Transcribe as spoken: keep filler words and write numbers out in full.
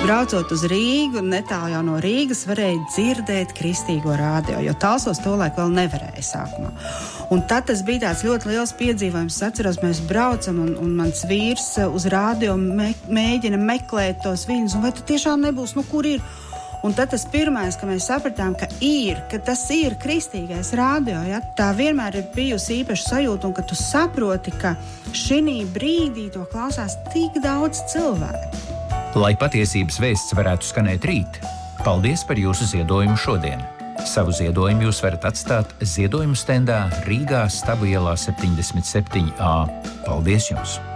Braucot uz Rīgu, netālu jau no Rīgas, varēja dzirdēt kristīgo radio, jo tālsos tolaik vēl nevarēja sākumā. Un tad tas bija tāds ļoti liels piedzīvojums. Es atceros, mēs braucam, un, un mans vīrs uz radio me, mēģina meklēt tos viņus, un vai tu tiešām nebūs, nu kur ir? Un tad tas pirmais, ka mēs sapratām, ka ir, ka tas ir kristīgais radio, ja? Tā vienmēr ir bijusi īpaša sajūta, un ka tu saproti, ka šinī brīdī to klausās tik daudz cilvēku. Lai patiesības vēsts varētu skanēt rīt, paldies par jūsu ziedojumu šodien. Savu ziedojumu jūs varat atstāt ziedojumu stendā Rīgā Stabu ielā septiņdesmit septiņi A. Paldies jums!